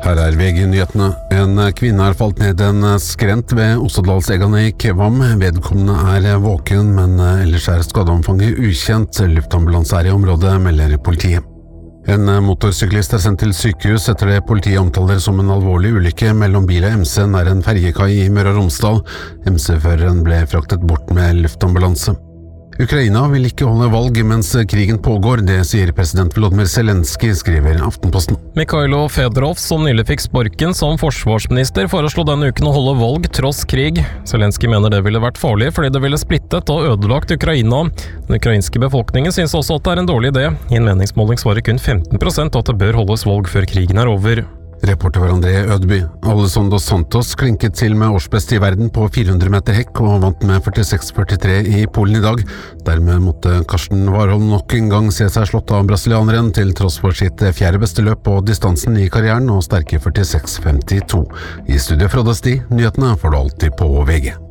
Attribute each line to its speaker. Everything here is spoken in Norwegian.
Speaker 1: Her VG-nyhetene. En kvinne har falt ned en skrent ved Ossedalseggene I Kvam. Vedkommende våken, men ellers skadeomfanget ukjent. Luftambulanse I området, melder politiet. En motorsyklist sendt til sykehus etter det politiet omtaler som en alvorlig ulykke mellom bil og MC nær en ferjekai I Møre og Romsdal. MC-føreren ble fraktet bort med luftambulanse. Ukraina vil ikke holde valg mens krigen pågår, det sier president Volodymyr Zelenskyj, skriver Aftenposten.
Speaker 2: Mikhailo Fedorov, som nylig fikk sparken som forsvarsminister, foreslo denne uken å holde valg tross krig. Zelenskyj mener det ville vært farlig fordi det ville splittet og ødelagt Ukraina. Den ukrainske befolkningen synes også at det en dårlig idé. I en meningsmåling svarer kun 15% at det bør holdes valg før krigen over.
Speaker 1: Reporter var André Ødby. Alessandro Santos klinket til med årsbest I verden på 400 meter hekk og vant med 46-43 I Polen I dag. Dermed måtte Karsten Warholm nok en gang se seg slått av brasilianeren til tross for sitt fjerde beste løp på distansen I karrieren og sterke 46-52. I studio Frode Sti, nyhetene får du alltid på VG.